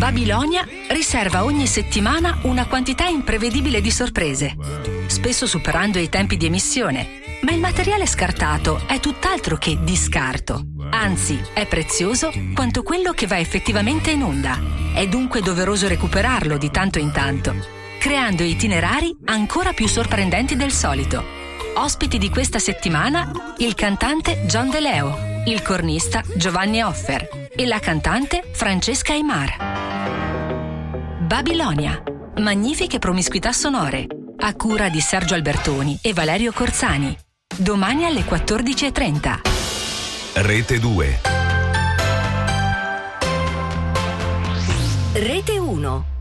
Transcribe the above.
Babilonia riserva ogni settimana una quantità imprevedibile di sorprese, spesso superando i tempi di emissione. Ma il materiale scartato è tutt'altro che di scarto. Anzi, è prezioso quanto quello che va effettivamente in onda. È dunque doveroso recuperarlo di tanto in tanto, creando itinerari ancora più sorprendenti del solito. Ospiti di questa settimana, il cantante John De Leo, il cornista Giovanni Offer e la cantante Francesca Aymar. Babilonia. Magnifiche promiscuità sonore. A cura di Sergio Albertoni e Valerio Corzani. Domani alle 14:30. Rete 2. Rete 1.